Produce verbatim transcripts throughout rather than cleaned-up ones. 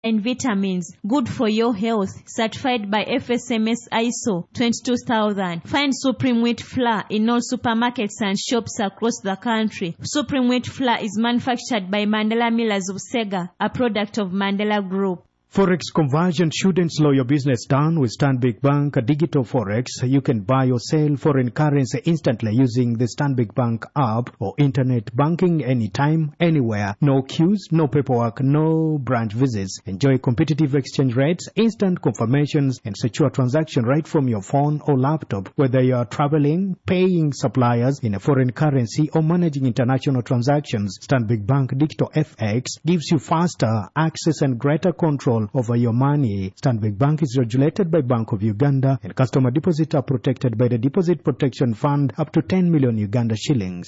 and vitamins, good for your health, certified by F S M S I S O twenty-two thousand. Find Supreme Wheat Flour in all supermarkets and shops across the country. Supreme Wheat Flour is manufactured by Mandela Millers of Sega, a product of Mandela Group. Forex conversion shouldn't slow your business down with Stanbic Bank Digital Forex. You can buy or sell foreign currency instantly using the Stanbic Bank app or internet banking anytime, anywhere. No queues, no paperwork, no branch visits. Enjoy competitive exchange rates, instant confirmations, and secure transaction right from your phone or laptop. Whether you are traveling, paying suppliers in a foreign currency, or managing international transactions, Stanbic Bank Digital F X gives you faster access and greater control over your money. Stanbic Bank is regulated by Bank of Uganda, and customer deposits are protected by the Deposit Protection Fund up to ten million Uganda shillings.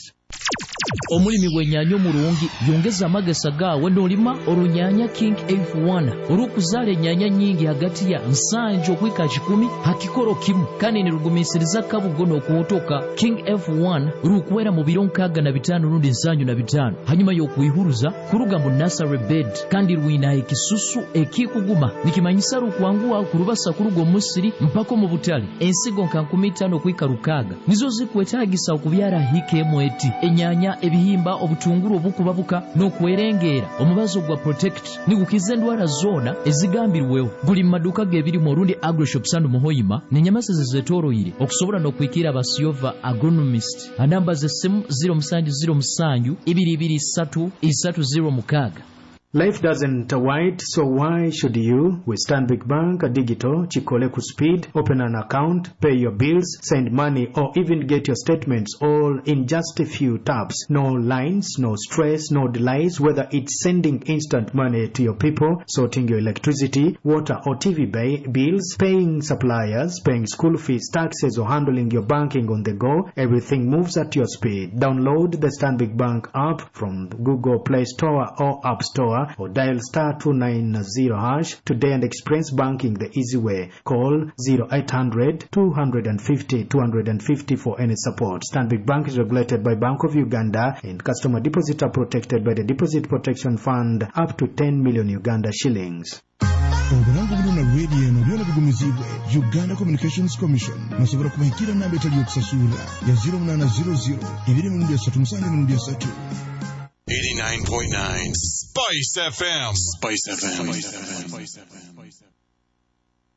Omulimi gwennyanya omulungi yongeza amagesa gaawe n'olima olunyanya King F one olukuzaala ennyanya nnyingi hagati ya nsanju okwika kikumi hakikolo kimu kandi ne lugumiisiriza kabugo n'okuwotoka. King F one lukuwera mu biro nkaaga na bitaano lundi nsanju na bitaano hanyuma y'okuyihuluza kuluga mu nursery bed kandi lwina ekisusu ekikuguma nikimanyisa lukwanguwa kulubasa kuluga omusiri mpaka mu butale ensigo nka nkumi ttaano okwika lukaaga nizo zikwetaagisa okubyala hikeemu eti ennyanya ebihimba obutungulu obukubabuka n'okwerengeera omubazi gwa protect nigukiza endwala zoona ezigambirwewo buli maduka gebiri mu Rundi Agroshops Sandu Muhoyima n'ennyamasa zezetoroyire okusobola n'okuyikira abasiova agronomist. Anamba z'essimu zero musanju zero musanju ibiri ibiri ssatu isatu zero mukaaga. Life doesn't wait, so why should you? With Stanbic Bank Digital, Chikole ku speed, open an account, pay your bills, send money, or even get your statements all in just a few taps. No lines, no stress, no delays, whether it's sending instant money to your people, sorting your electricity, water or T V bay, bills, paying suppliers, paying school fees, taxes, or handling your banking on the go. Everything moves at your speed. Download the Stanbic Bank app from the Google Play Store or App Store, or dial star two nine zero hash today and experience banking the easy way. Call zero eight hundred two fifty two fifty for any support. Stanbic Bank is regulated by Bank of Uganda, and customer deposits are protected by the Deposit Protection Fund up to ten million Uganda shillings. Obulango buno na radio eno byona bigumizibwe Uganda Communications Commission musobola kubahikira namba etali yokusasula ya zero nine zero zero ibiri mu ndia satu musanju mu ndia satu. eighty-nine point nine Spice F M. Spice F M. Spice F M.